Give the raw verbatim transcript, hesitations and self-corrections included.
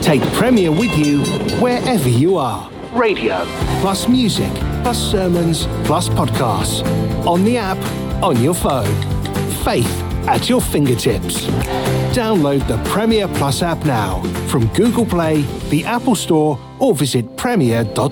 Take Premier with you wherever you are. Radio, plus music, plus sermons, plus podcasts. On the app, on your phone. Faith at your fingertips. Download the Premier Plus app now from Google Play, the Apple Store, or visit premier dot com.